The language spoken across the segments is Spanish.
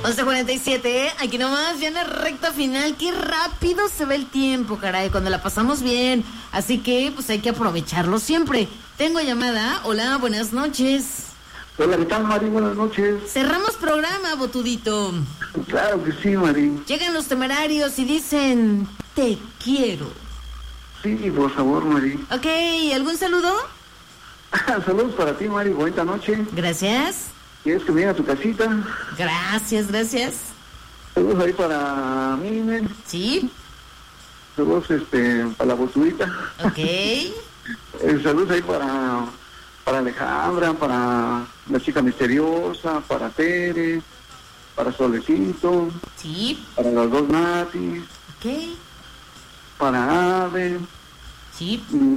11:47, aquí nomás, ya en la recta final. Qué rápido se ve el tiempo, caray, cuando la pasamos bien. Así que, pues hay que aprovecharlo siempre. Tengo llamada. Hola, buenas noches. Hola, ¿qué tal, Mari? Buenas noches. Cerramos programa, Botudito. Claro que sí, Mari. Llegan los Temerarios y dicen, te quiero. Sí, por favor, Mari. Ok, ¿algún saludo? Saludos para ti, Mari. Buena noche. Gracias. ¿Quieres que venga a tu casita? Gracias, gracias. Saludos ahí para Mine. Sí. Saludos para la Botudita. Ok. Saludos ahí para Alejandra, para la chica misteriosa, para Tere, para Solecito. Sí. Para las dos Natis. Ok. Para Ave. Sí.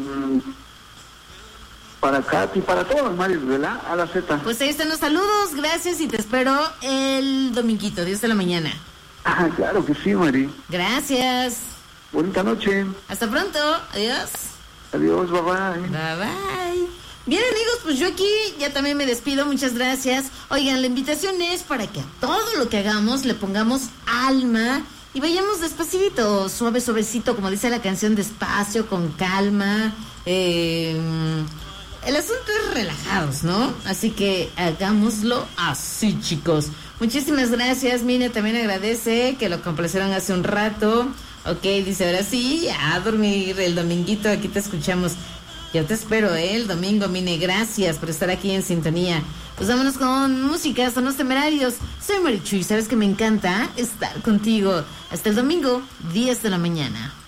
Para Katy, para todos, Mari, de la A la Z. Pues ahí están los saludos, gracias y te espero el dominguito, 10 de la mañana. Ah, claro que sí, Mari. Gracias. Bonita noche. Hasta pronto, adiós. Adiós, bye bye. Bye bye. Bien, amigos, pues yo aquí ya también me despido, muchas gracias. Oigan, la invitación es para que a todo lo que hagamos le pongamos alma y vayamos despacito, suave, suavecito, como dice la canción, despacio, con calma. El asunto es relajados, ¿no? Así que hagámoslo así, chicos. Muchísimas gracias. Mine también agradece que lo complacieron hace un rato. Ok, dice, ahora sí, a dormir el dominguito. Aquí te escuchamos. Yo te espero, el domingo, Mine. Gracias por estar aquí en sintonía. Pues vámonos con música, son los Temerarios. Soy Marichuy, sabes que me encanta estar contigo. Hasta el domingo, 10 de la mañana.